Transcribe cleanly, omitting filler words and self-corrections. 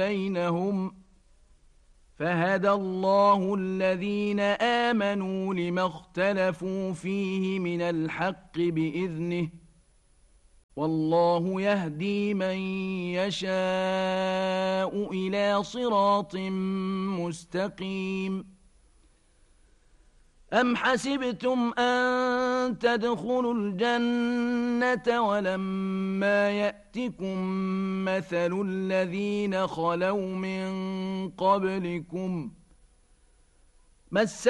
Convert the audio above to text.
بينهم فهدى الله الذين آمنوا لما اختلفوا فيه من الحق بإذنه والله يهدي من يشاء إلى صراط مستقيم أم حسبتم أن تدخلوا الجنة ولما يأتكم مثل الذين خلوا من قبلكم